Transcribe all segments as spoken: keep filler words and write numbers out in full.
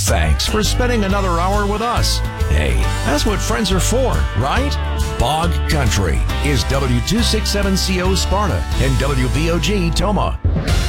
Thanks for spending another hour with us. Hey, that's what friends are for, right? Bog Country is W two sixty-seven C O Sparta and W B O G Toma.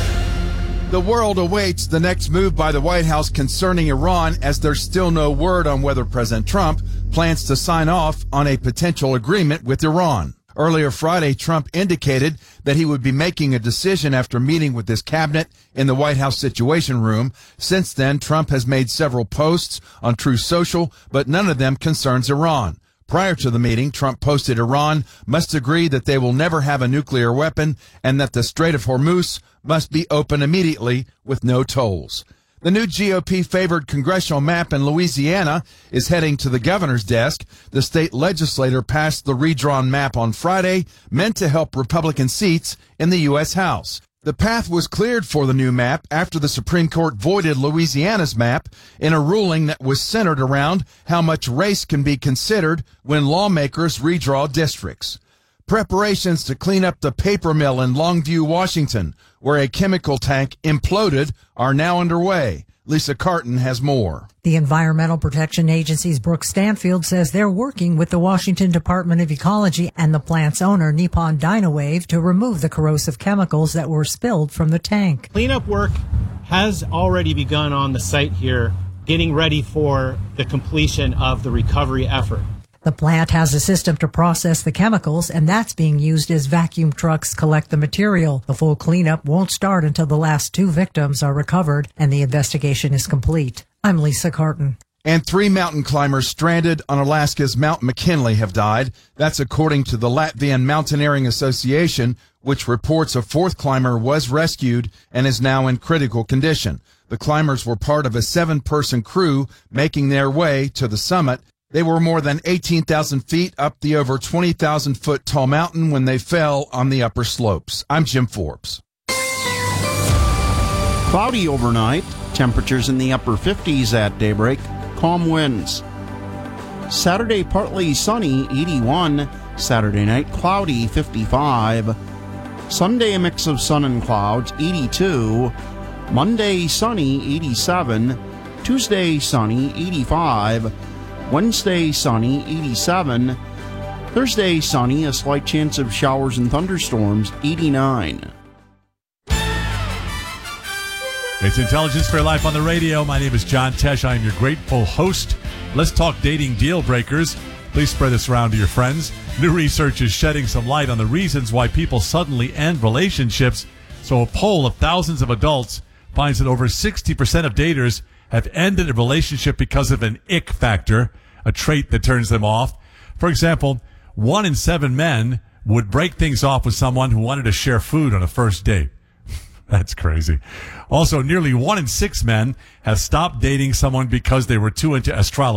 The world awaits the next move by the White House concerning Iran, as there's still no word on whether President Trump plans to sign off on a potential agreement with Iran. Earlier Friday, Trump indicated that he would be making a decision after meeting with his cabinet in the White House Situation Room. Since then, Trump has made several posts on Truth Social, but none of them concerns Iran. Prior to the meeting, Trump posted Iran must agree that they will never have a nuclear weapon and that the Strait of Hormuz must be open immediately with no tolls. The new G O P-favored congressional map in Louisiana is heading to the governor's desk. The state legislature passed the redrawn map on Friday, meant to help Republican seats in the U S House. The path was cleared for the new map after the Supreme Court voided Louisiana's map in a ruling that was centered around how much race can be considered when lawmakers redraw districts. Preparations to clean up the paper mill in Longview, Washington, where a chemical tank imploded, are now underway. Lisa Carton has more. The Environmental Protection Agency's Brooke Stanfield says they're working with the Washington Department of Ecology and the plant's owner, Nippon Dynawave, to remove the corrosive chemicals that were spilled from the tank. Cleanup work has already begun on the site here, getting ready for the completion of the recovery effort. The plant has a system to process the chemicals, and that's being used as vacuum trucks collect the material. The full cleanup won't start until the last two victims are recovered and the investigation is complete. I'm Lisa Carton. And three mountain climbers stranded on Alaska's Mount McKinley have died. That's according to the Latvian Mountaineering Association, which reports a fourth climber was rescued and is now in critical condition. The climbers were part of a seven-person crew making their way to the summit. They were more than eighteen thousand feet up the over twenty thousand foot tall mountain when they fell on the upper slopes. I'm Jim Forbes. Cloudy overnight, temperatures in the upper fifties at daybreak, calm winds. Saturday partly sunny, eighty-one. Saturday night cloudy, fifty-five. Sunday a mix of sun and clouds, eighty-two. Monday sunny, eighty-seven. Tuesday sunny, eighty-five. Wednesday, sunny, eighty-seven. Thursday, sunny, a slight chance of showers and thunderstorms, eighty-nine. It's Intelligence for Life on the radio. My name is John Tesh. I am your grateful host. Let's talk dating deal breakers. Please spread this around to your friends. New research is shedding some light on the reasons why people suddenly end relationships. So a poll of thousands of adults finds that over sixty percent of daters have ended a relationship because of an ick factor, a trait that turns them off. For example, one in seven men would break things off with someone who wanted to share food on a first date. That's crazy. Also, nearly one in six men have stopped dating someone because they were too into astrology.